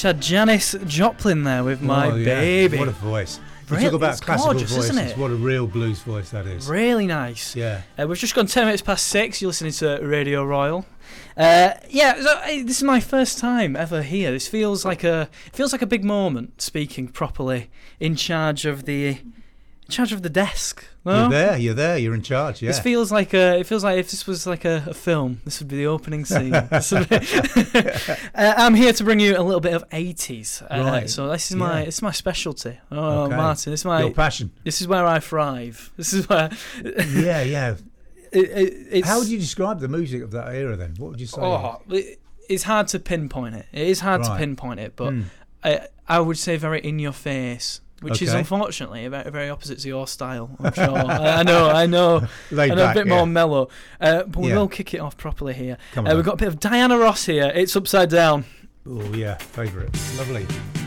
Just had Janis Joplin there with My Baby. What a voice. You Really, talk about it's classical gorgeous, voices. isn't it? What a real blues voice that is. Really nice. Yeah. We've just gone 10 minutes past 6. You're listening to Radio Royal. This is my first time ever here. This feels like a big moment. Speaking properly, in charge of the desk. No? You're there. You're in charge. Yeah. It feels like if this was like a film, this would be the opening scene. I'm here to bring you a little bit of 80s. Right. So this is my specialty. Oh, okay. Martin, this is my your passion. This is where I thrive. This is where. Yeah. It's, how would you describe the music of that era then? What would you say? It's hard to pinpoint it. It is hard to pinpoint it, but I would say very in your face. Which is unfortunately very opposite to your style, I'm sure. I know. A bit more mellow. But we will kick it off properly here. We've got a bit of Diana Ross here. It's Upside Down. Oh, yeah. Favourite. Lovely.